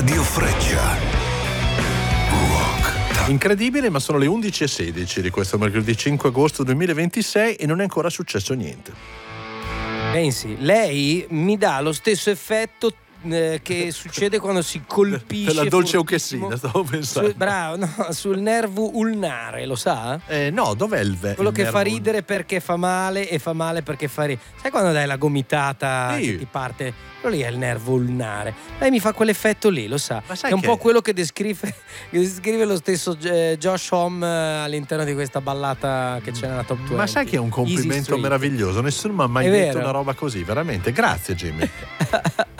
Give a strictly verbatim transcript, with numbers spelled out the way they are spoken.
Radio Freccia. Rock. Incredibile, ma sono le undici e sedici di questo mercoledì cinque agosto duemilaventisei e non è ancora successo niente. Pensi, lei mi dà lo stesso effetto eh, che succede quando si colpisce la dolce fortissimo Euchessina, stavo pensando. Su, bravo, no, sul nervo ulnare, lo sa? Eh, no, dov'è il ve- Quello il che nervo? fa ridere perché fa male e fa male perché fa ridere. Sai quando dai la gomitata Sì. che ti parte? Quello lì è il nervo ulnare. Lei mi fa quell'effetto lì, lo sa. Ma sai è un che- po' quello che descrive, che descrive lo stesso eh, Josh Homme eh, all'interno di questa ballata che c'è nella top venti. Ma sai che è un Easy complimento Street. meraviglioso? Nessuno mi ha mai È detto vero. una roba così, veramente. Grazie, Jimmy.